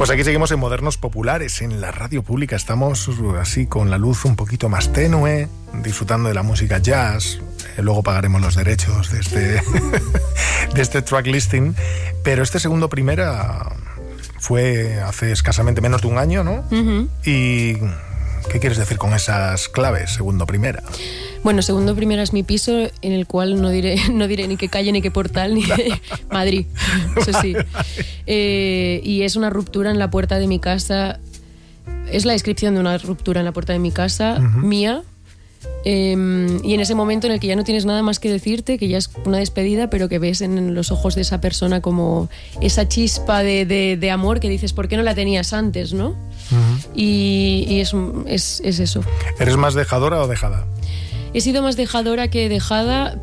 Pues aquí seguimos en Modernos Populares, en la radio pública. Estamos así con la luz un poquito más tenue, disfrutando de la música jazz. Luego pagaremos los derechos de este track listing. Pero este segundo primera fue hace escasamente menos de un año, ¿no? Uh-huh. ¿Y qué quieres decir con esas claves, segundo primera? Bueno, segundo primera es mi piso, en el cual no diré ni qué calle, ni qué portal, ni Madrid, eso sí. Y es una ruptura en la puerta de mi casa. Es la descripción de una ruptura en la puerta de mi casa, uh-huh, mía. Y en ese momento en el que ya no tienes nada más que decirte, que ya es una despedida, pero que ves en los ojos de esa persona como esa chispa de amor que dices, ¿por qué no la tenías antes, no? Uh-huh. Y es eso. ¿Eres más dejadora o dejada? He sido más dejadora que dejada,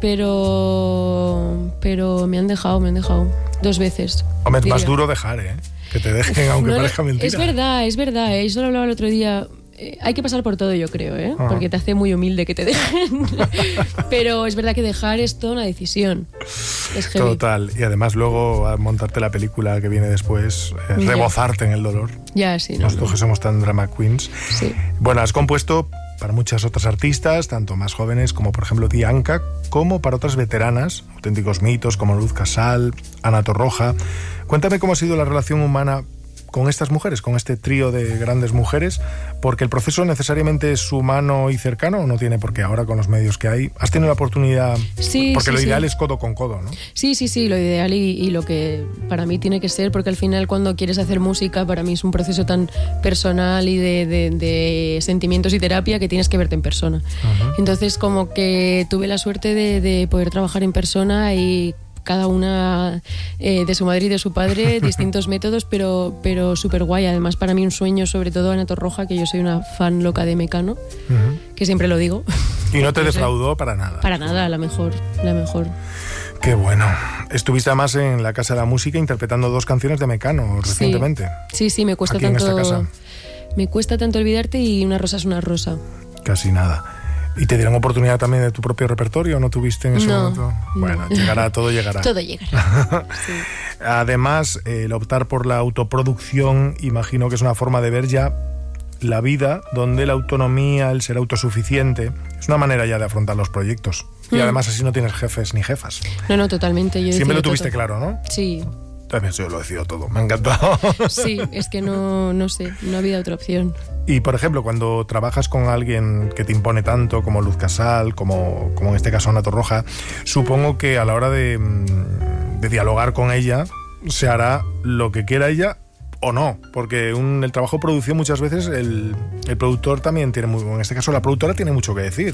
pero me han dejado 2 veces. Hombre, es más duro dejar, ¿eh? Que te dejen, aunque parezca mentira. Es verdad, ¿eh? Eso lo hablaba el otro día. Hay que pasar por todo, yo creo, ¿eh? Uh-huh. Porque te hace muy humilde que te dejen. Pero es verdad que dejar es toda una decisión. Es heavy. Total. Y además luego a montarte la película que viene después, rebozarte en el dolor. Ya, sí. Nosotros que somos tan drama queens. Sí. Bueno, has compuesto para muchas otras artistas, tanto más jóvenes como por ejemplo Dianca, como para otras veteranas, auténticos mitos como Luz Casal, Ana Torroja. Cuéntame cómo ha sido la relación humana con estas mujeres, con este trío de grandes mujeres, porque el proceso necesariamente es humano y cercano, o no tiene por qué ahora con los medios que hay. ¿Has tenido la oportunidad? Sí, porque sí, lo ideal es codo con codo, ¿no? Sí, lo ideal y lo que para mí tiene que ser, porque al final cuando quieres hacer música, para mí es un proceso tan personal y de sentimientos y terapia que tienes que verte en persona. Uh-huh. Entonces como que tuve la suerte de poder trabajar en persona y cada una de su madre y de su padre, distintos métodos, pero súper guay. Además, para mí un sueño, sobre todo Ana Torroja, que yo soy una fan loca de Mecano, uh-huh, que siempre lo digo. ¿Y no te defraudó para nada? Para nada, la mejor. Qué bueno. Estuviste además en la Casa de la Música interpretando 2 canciones de Mecano recientemente. Sí, me cuesta aquí tanto. En esta casa. Me cuesta tanto olvidarte y Una rosa es una rosa. Casi nada. ¿Y te dieron oportunidad también de tu propio repertorio o no tuviste en ese momento? Bueno, no. Todo llegará. Todo llegará. Sí. Además, el optar por la autoproducción, imagino que es una forma de ver ya la vida donde la autonomía, el ser autosuficiente, es una manera ya de afrontar los proyectos. Y además así no tienes jefes ni jefas. No, totalmente. Siempre lo tuviste claro, ¿no? Sí. También yo lo decido todo, me ha encantado. Sí, es que no sé, no había otra opción. Y, por ejemplo, cuando trabajas con alguien que te impone tanto, como Luz Casal, como en este caso Ana Torroja, supongo que a la hora de dialogar con ella, se hará lo que quiera ella o no, porque el trabajo de producción muchas veces el productor también tiene en este caso la productora tiene mucho que decir.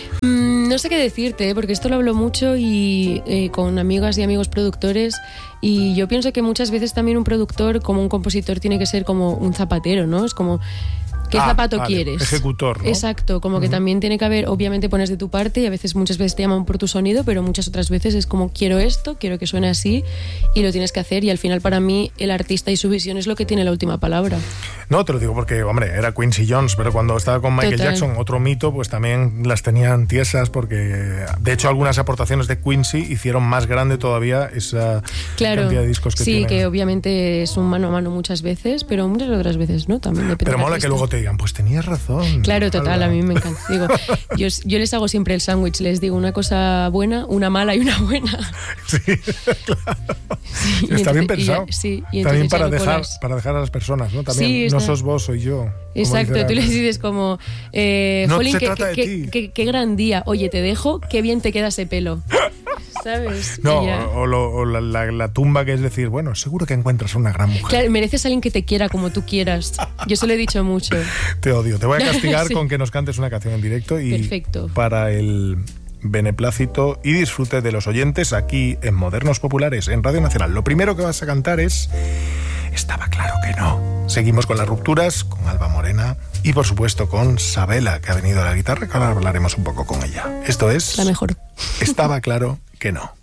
No sé qué decirte, porque esto lo hablo mucho y con amigas y amigos productores, y yo pienso que muchas veces también un productor, como un compositor, tiene que ser como un zapatero, ¿no? Es como ¿qué zapato quieres? Ejecutor, ¿no? Exacto, como que también tiene que haber, obviamente pones de tu parte y muchas veces te llaman por tu sonido, pero muchas otras veces es como quiero esto, quiero que suene así y lo tienes que hacer, y al final para mí el artista y su visión es lo que tiene la última palabra. No, te lo digo porque, hombre, era Quincy Jones, pero cuando estaba con Michael Jackson, otro mito, pues también las tenían tiesas porque, de hecho, algunas aportaciones de Quincy hicieron más grande todavía esa cantidad de discos que tiene. Sí, que obviamente es un mano a mano muchas veces, pero muchas otras veces no, también depende. Pero mola que luego te digan, pues tenías razón. Claro, total, a mí me encanta. Digo, yo les hago siempre el sándwich, les digo una cosa buena, una mala y una buena. Sí, claro. Sí, está bien pensado. También para dejar a las personas, ¿no? También no sos vos, soy yo. Exacto, tú les dices como no Jolín, se trata de ti. Qué gran día, oye, te dejo, qué bien te queda ese pelo. ¿Sabes? No, o la tumba, que es decir, bueno, seguro que encuentras una gran mujer. Claro, mereces a alguien que te quiera como tú quieras. Yo se lo he dicho mucho. Te odio. Te voy a castigar con que nos cantes una canción en directo y perfecto. Para el beneplácito y disfrute de los oyentes aquí en Modernos Populares, en Radio Nacional. Lo primero que vas a cantar es Estaba claro que no. Seguimos con las rupturas, con Alba Morena y por supuesto con Sabela, que ha venido a la guitarra, que ahora hablaremos un poco con ella. Esto es... La mejor. Estaba claro que no.